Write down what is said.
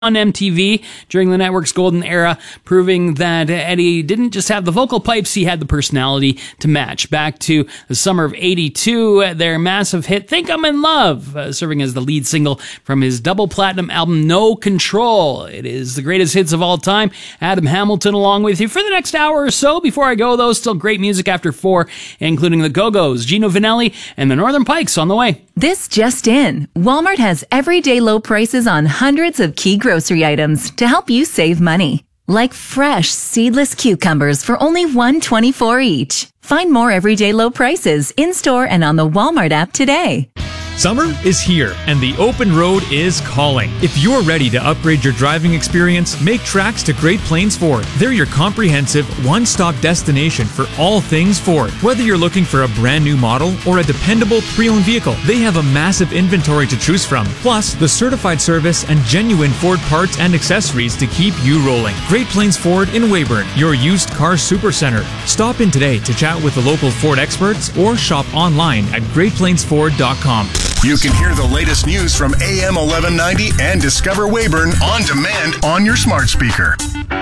on MTV during the network's golden era, proving that Eddie didn't just have the vocal pipes, he had the personality to match. Back to the summer of 82, their massive hit, Think I'm in Love, serving as the lead single from his double platinum album, No Control. It is the greatest hits of all time. Adam Hamilton along with you for the next hour or so. Before I go, though, still great music after 4, including the Go-Go's, Gino Vanelli, and the Northern Pikes on the way. This just in. Walmart has everyday low prices on hundreds of key grocery items to help you save money. Like fresh, seedless cucumbers for only $1.24 each. Find more everyday low prices in-store and on the Walmart app today. Summer is here, and the open road is calling. If you're ready to upgrade your driving experience, make tracks to Great Plains Ford. They're your comprehensive, one-stop destination for all things Ford. Whether you're looking for a brand new model or a dependable pre-owned vehicle, they have a massive inventory to choose from. Plus, the certified service and genuine Ford parts and accessories to keep you rolling. Great Plains Ford in Weyburn, your used car supercenter. Stop in today to chat with the local Ford experts or shop online at greatplainsford.com. You can hear the latest news from AM 1190 and Discover Weyburn on demand on your smart speaker.